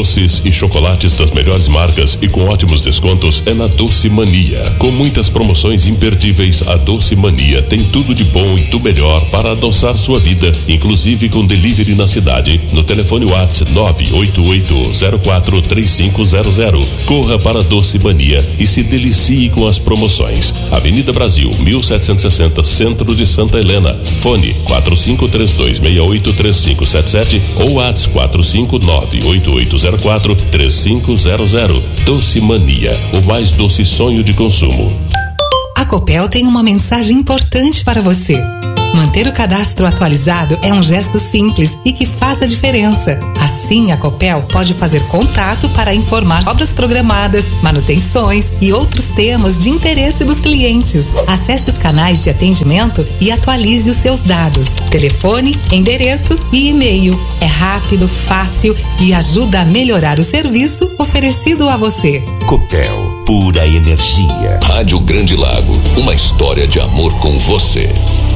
Doces e chocolates das melhores marcas e com ótimos descontos é na Doce Mania. Com muitas promoções imperdíveis, a Doce Mania tem tudo de bom e do melhor para adoçar sua vida, inclusive com delivery na cidade, no telefone WhatsApp 988043500. Corra para a Doce Mania e se delicie com as promoções. Avenida Brasil, 1760, Centro de Santa Helena. Fone 4532683577 ou WhatsApp 45988043500. Doce Mania, o mais doce sonho de consumo. A Copel tem uma mensagem importante para você. Manter o cadastro atualizado é um gesto simples e que faz a diferença. Assim, a Copel pode fazer contato para informar obras programadas, manutenções e outros temas de interesse dos clientes. Acesse os canais de atendimento e atualize os seus dados. Telefone, endereço e e-mail. É rápido, fácil e ajuda a melhorar o serviço oferecido a você. Copel, pura energia. Rádio Grande Lago, uma história de amor com você.